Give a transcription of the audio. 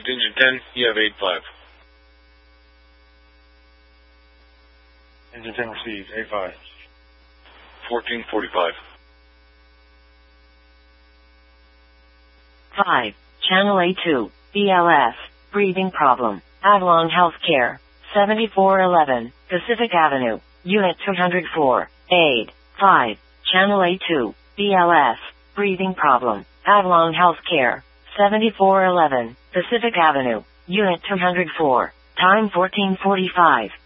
received engine 10, you have 8-5. Engine 10 received, 8-5. 1445. 5. Channel A2, BLS, breathing problem, Avalon Healthcare, 7411, Pacific Avenue, Unit 204, aid. 5. Channel A2, BLS, breathing problem, Avalon Healthcare, 7411, Pacific Avenue, Unit 204, time 1445.